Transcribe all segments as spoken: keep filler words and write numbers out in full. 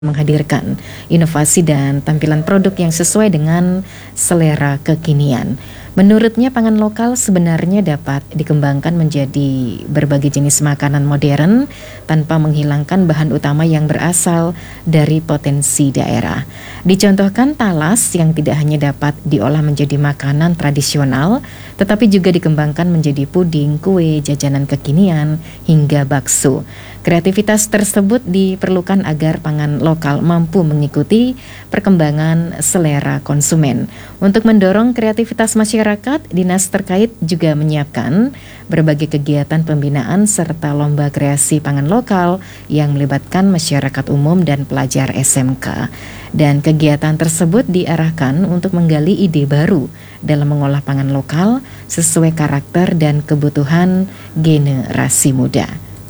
menghadirkan inovasi dan tampilan produk yang sesuai dengan selera kekinian. Menurutnya, pangan lokal sebenarnya dapat dikembangkan menjadi berbagai jenis makanan modern tanpa menghilangkan bahan utama yang berasal dari potensi daerah. Dicontohkan talas yang tidak hanya dapat diolah menjadi makanan tradisional, tetapi juga dikembangkan menjadi puding, kue, jajanan kekinian, hingga bakso. Kreativitas tersebut diperlukan agar pangan lokal mampu mengikuti perkembangan selera konsumen. Untuk mendorong kreativitas masyarakat, dinas terkait juga menyiapkan berbagai kegiatan pembinaan serta lomba kreasi pangan lokal yang melibatkan masyarakat umum dan pelajar S M K. Dan kegiatan tersebut diarahkan untuk menggali ide baru dalam mengolah pangan lokal sesuai karakter dan kebutuhan generasi muda.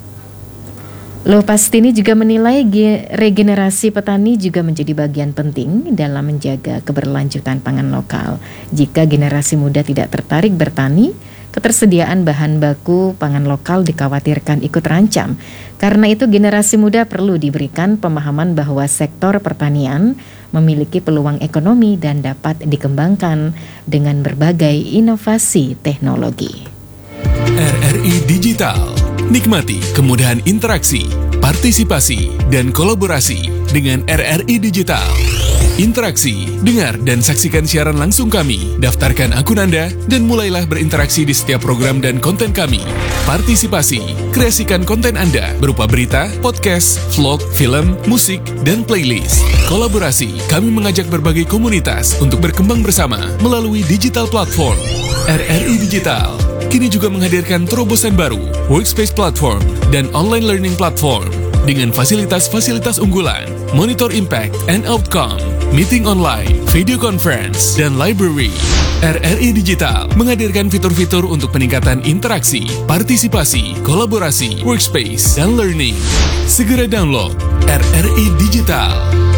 Loh Pastini juga menilai regenerasi petani juga menjadi bagian penting dalam menjaga keberlanjutan pangan lokal. Jika generasi muda tidak tertarik bertani, ketersediaan bahan baku pangan lokal dikhawatirkan ikut terancam. Karena itu generasi muda perlu diberikan pemahaman bahwa sektor pertanian memiliki peluang ekonomi dan dapat dikembangkan dengan berbagai inovasi teknologi. R R I Digital. Nikmati kemudahan interaksi, partisipasi, dan kolaborasi dengan R R I Digital. Interaksi, dengar dan saksikan siaran langsung kami, daftarkan akun Anda, dan mulailah berinteraksi di setiap program dan konten kami. Partisipasi, kreasikan konten Anda berupa berita, podcast, vlog, film, musik, dan playlist. Kolaborasi, kami mengajak berbagai komunitas untuk berkembang bersama melalui digital platform. R R I Digital kini juga menghadirkan terobosan baru, workspace platform, dan online learning platform dengan fasilitas-fasilitas unggulan, monitor impact and outcome, meeting online, video conference, dan library. R R I Digital menghadirkan fitur-fitur untuk peningkatan interaksi, partisipasi, kolaborasi, workspace, dan learning. Segera download R R I Digital.